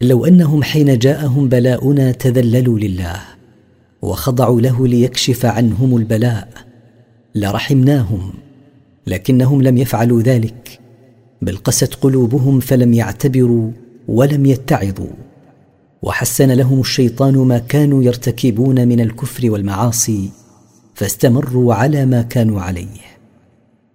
لو أنهم حين جاءهم بلاؤنا تذللوا لله وخضعوا له ليكشف عنهم البلاء لرحمناهم، لكنهم لم يفعلوا ذلك، بل قست قلوبهم فلم يعتبروا ولم يتعظوا، وحسن لهم الشيطان ما كانوا يرتكبون من الكفر والمعاصي فاستمروا على ما كانوا عليه.